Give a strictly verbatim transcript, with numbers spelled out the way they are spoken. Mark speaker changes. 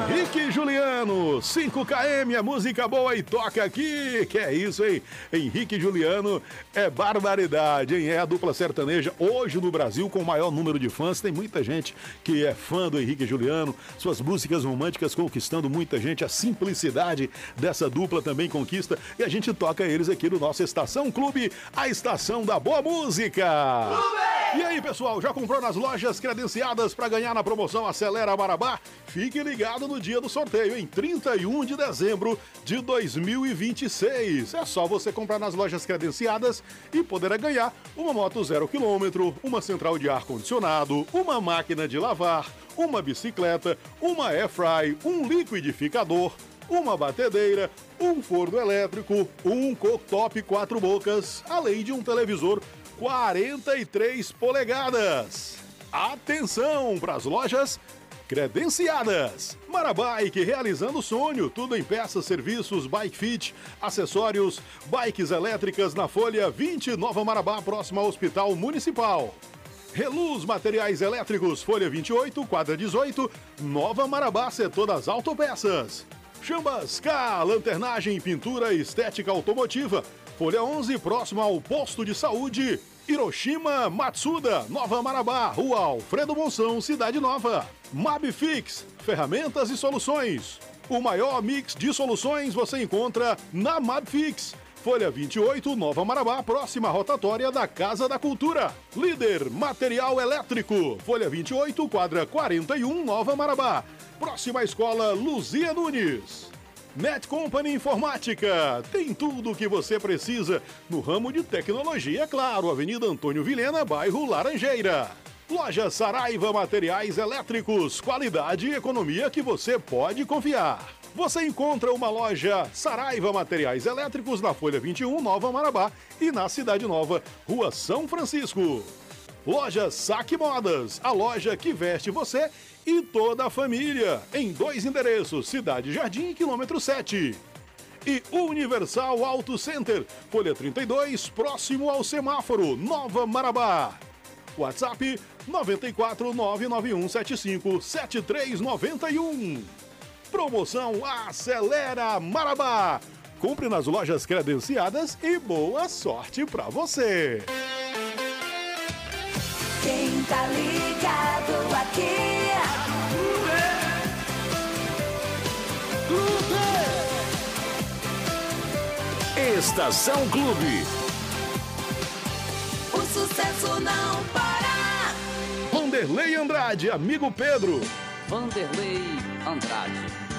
Speaker 1: Henrique e Juliano, cinco quilômetros, é música boa e toca aqui. Que é isso, hein? Henrique e Juliano é barbaridade, hein? É a dupla sertaneja hoje no Brasil com o maior número de fãs. Tem muita gente que é fã do Henrique e Juliano. Suas músicas românticas conquistando muita gente. A simplicidade dessa dupla também conquista. E a gente toca eles aqui no nosso Estação Clube, a estação da boa música. Clube! E aí, pessoal, já comprou nas lojas credenciadas para ganhar na promoção Acelera Marabá? Fique ligado no dia do sorteio, em trinta e um de dezembro de dois mil e vinte e seis. É só você comprar nas lojas credenciadas e poderá ganhar uma moto zero quilômetro, uma central de ar-condicionado, uma máquina de lavar, uma bicicleta, uma airfry, um liquidificador, uma batedeira, um forno elétrico, um cooktop quatro bocas, além de um televisor quarenta e três polegadas. Atenção para as lojas credenciadas. Marabike, realizando o sonho, tudo em peças, serviços, bike fit, acessórios, bikes elétricas na Folha vinte, Nova Marabá, próxima ao Hospital Municipal. Reluz Materiais Elétricos, Folha vinte e oito, quadra dezoito, Nova Marabá, setor das autopeças. Chambas K, lanternagem, pintura e estética automotiva, Folha onze, próximo ao Posto de Saúde. Hiroshima Matsuda, Nova Marabá, Rua Alfredo Monção, Cidade Nova. Mabfix, ferramentas e soluções. O maior mix de soluções você encontra na Mabfix. Folha vinte e oito, Nova Marabá, próxima rotatória da Casa da Cultura. Líder Material Elétrico, Folha vinte e oito, quadra quarenta e um, Nova Marabá. Próxima à Escola Luzia Nunes. Net Company Informática, tem tudo o que você precisa no ramo de tecnologia, é claro, Avenida Antônio Vilhena, bairro Laranjeira. Loja Saraiva Materiais Elétricos, qualidade e economia que você pode confiar. Você encontra uma loja Saraiva Materiais Elétricos na Folha vinte e um, Nova Marabá, e na Cidade Nova, Rua São Francisco. Loja Saque Modas, a loja que veste você e toda a família, em dois endereços, Cidade Jardim, quilômetro sete. E Universal Auto Center, Folha trinta e dois, próximo ao semáforo, Nova Marabá. WhatsApp nove quatro nove nove um sete cinco sete três nove um. Promoção Acelera Marabá. Compre nas lojas credenciadas e boa sorte pra você.
Speaker 2: Quem tá ligado aqui?
Speaker 3: Estação Clube.
Speaker 2: O sucesso não para.
Speaker 1: Vanderlei Andrade, amigo Pedro.
Speaker 4: Vanderlei Andrade.